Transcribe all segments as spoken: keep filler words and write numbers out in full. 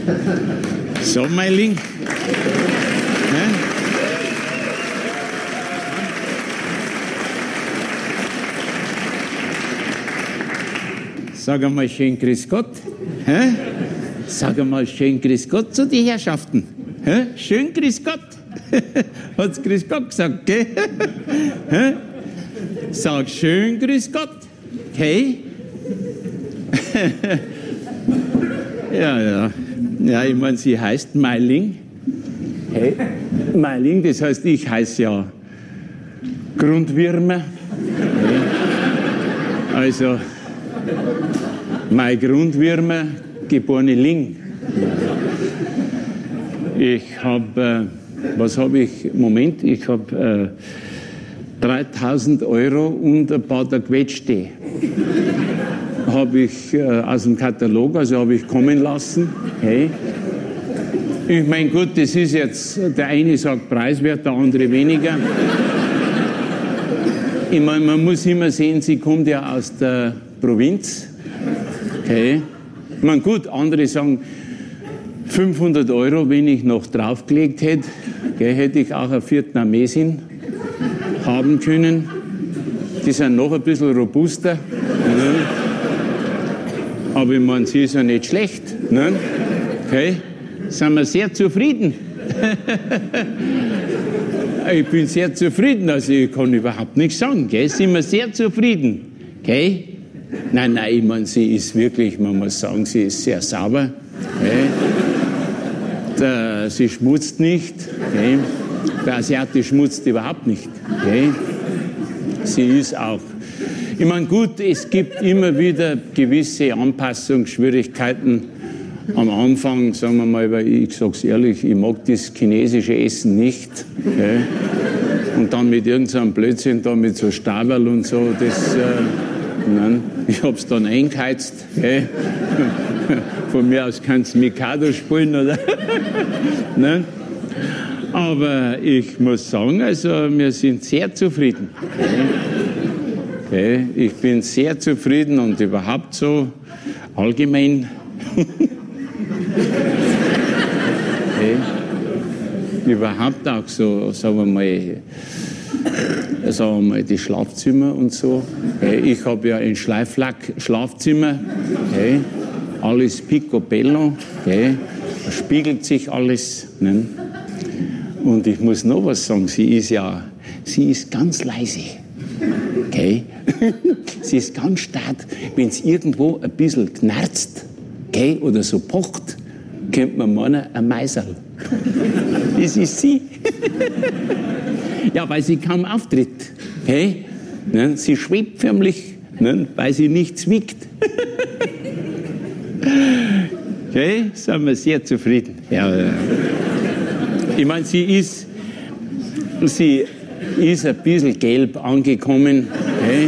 So, Meiling. Ja? Sag einmal schön Grüß Gott. Hä? Sag einmal schön Grüß Gott zu die Herrschaften. Hä? Schön Grüß Gott. Hat's Grüß Gott gesagt, gell? Hä? Sag schön Grüß Gott. Okay? ja, ja. Ja, ich meine, sie heißt Meiling. Hey, Meiling, das heißt, ich heiße ja Grundwürmer. Hey. Also, mein Grundwürmer, geborene Ling. Ich habe, äh, was habe ich, Moment, ich habe äh, dreitausend Euro und ein paar der Quetschte. Habe ich äh, aus dem Katalog, also habe ich kommen lassen. Hey. Ich meine, gut, das ist jetzt, der eine sagt preiswert, der andere weniger. Ich meine, man muss immer sehen, sie kommt ja aus der Provinz. Okay. Ich meine, gut, andere sagen fünfhundert Euro, wenn ich noch draufgelegt hätte, okay, hätte ich auch eine Vietnamesin haben können. Die sind noch ein bisschen robuster. Ne? Aber ich meine, sie ist ja nicht schlecht. Ne? Okay. Sind wir sehr zufrieden. Ich bin sehr zufrieden, also ich kann überhaupt nichts sagen. Gell? Sind wir sehr zufrieden. Okay? Nein, nein, ich meine, sie ist wirklich, man muss sagen, sie ist sehr sauber. Okay? Der, sie schmutzt nicht. Okay? Der Asiate schmutzt überhaupt nicht. Okay? Sie ist auch. Ich meine, gut, es gibt immer wieder gewisse Anpassungsschwierigkeiten. Am Anfang, sagen wir mal, weil ich sag's ehrlich, ich mag das chinesische Essen nicht. Okay? Und dann mit irgendeinem Blödsinn, da mit so Staberl und so, das, äh, nein, ich hab's dann eingeheizt. Okay? Von mir aus kannst du Mikado spielen, oder? Nein? Aber ich muss sagen, also wir sind sehr zufrieden. Okay? Okay? Ich bin sehr zufrieden und überhaupt so allgemein. Okay. Überhaupt auch so, sagen wir mal, sagen wir mal die Schlafzimmer und so. Okay. Ich habe ja ein Schleiflack-Schlafzimmer, okay. Alles picobello, okay. Da spiegelt sich alles. Ne? Und ich muss noch was sagen, sie ist ja, sie ist ganz leise. Okay. Sie ist ganz stark, wenn es irgendwo ein bisschen knarzt, okay, oder so pocht, könnte man meinen, ein Meiserl. Das ist sie. Ja, weil sie kaum auftritt. Okay? Ne? Sie schwebt förmlich, ne? Weil sie nicht zwickt. Okay? Sind wir sehr zufrieden. Ja, ja. Ich meine, sie ist, sie ist ein bisschen gelb angekommen. Okay?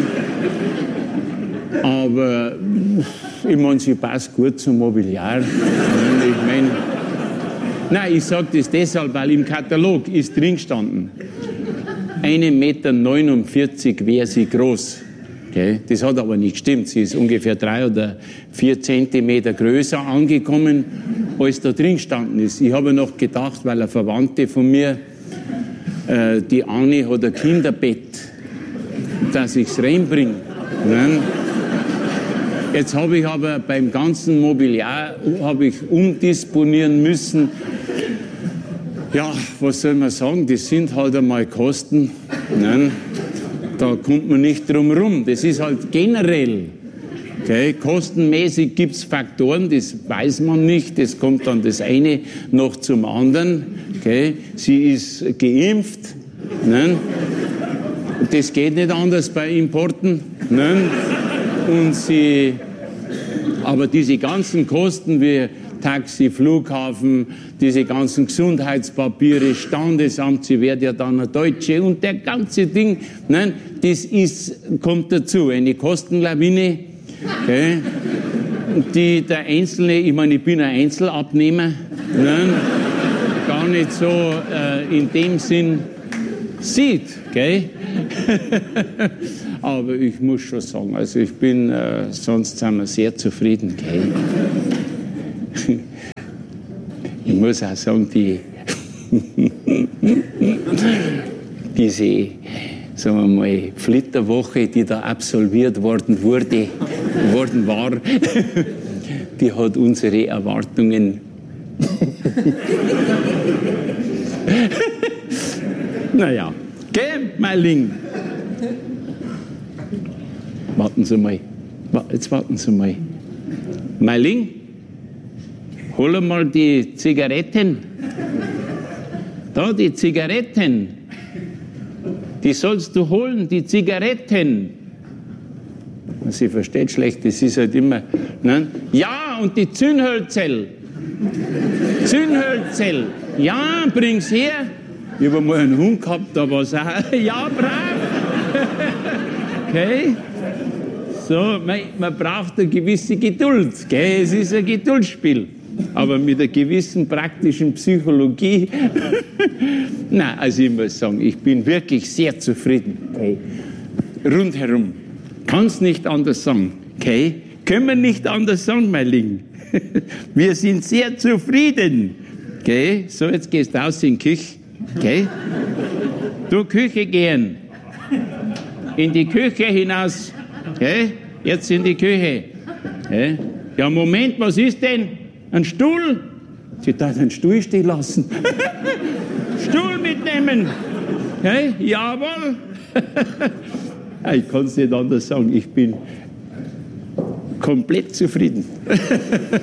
Aber ich meine, sie passt gut zum Mobiliar. Ich meine, nein, ich sage das deshalb, weil im Katalog ist drin gestanden, ein Meter neunundvierzig wäre sie groß. Okay? Das hat aber nicht gestimmt. Sie ist ungefähr drei oder vier Zentimeter größer angekommen, als da drin gestanden ist. Ich habe noch gedacht, weil eine Verwandte von mir, äh, die Anni, hat ein Kinderbett, dass ich es reinbringe. Ne? Jetzt habe ich aber beim ganzen Mobiliar habe ich umdisponieren müssen. Ja, was soll man sagen, das sind halt einmal Kosten. Nein, da kommt man nicht drum rum. Das ist halt generell. Okay, kostenmäßig gibt es Faktoren, das weiß man nicht. Das kommt dann das eine noch zum anderen. Okay, sie ist geimpft. Nein, das geht nicht anders bei Importen. Nein. Und sie, aber diese ganzen Kosten wie Taxi, Flughafen, diese ganzen Gesundheitspapiere, Standesamt, sie wird ja dann eine Deutsche und der ganze Ding, nein, das ist, kommt dazu, eine Kostenlawine, okay, die der Einzelne, ich meine, ich bin ein Einzelabnehmer, nein, gar nicht so äh, in dem Sinn sieht, okay. Aber ich muss schon sagen, also ich bin, äh, sonst sind wir sehr zufrieden. Okay? Ich muss auch sagen, die, diese, sagen wir mal, Flitterwoche, die da absolviert worden wurde, worden war, die hat unsere Erwartungen naja, gell, Meiling? Warten Sie mal, jetzt warten Sie mal. Meiling, hol mal die Zigaretten. Da, die Zigaretten. Die sollst du holen, die Zigaretten. Sie versteht schlecht, das ist halt immer. Nein? Ja, und die Zündhölzel. Zündhölzel. Ja, bring's her. Ich habe mal einen Hund gehabt, da war es auch. Ja, brav. Okay. So, man, man braucht eine gewisse Geduld. Gell? Es ist ein Geduldsspiel. Aber mit einer gewissen praktischen Psychologie. Nein, also ich muss sagen, ich bin wirklich sehr zufrieden. Okay. Rundherum. Kann's nicht anders sagen. Okay. Können wir nicht anders sagen, mein Lieben. Wir sind sehr zufrieden. Okay. So, jetzt gehst du aus in die Küche. Okay. Du Küche gehen. In die Küche hinaus. Okay. Jetzt in die Küche. Okay. Ja, Moment, was ist denn? Ein Stuhl? Sie darf einen Stuhl stehen lassen. Stuhl mitnehmen. Okay. Jawohl. Ich kann es nicht anders sagen. Ich bin komplett zufrieden.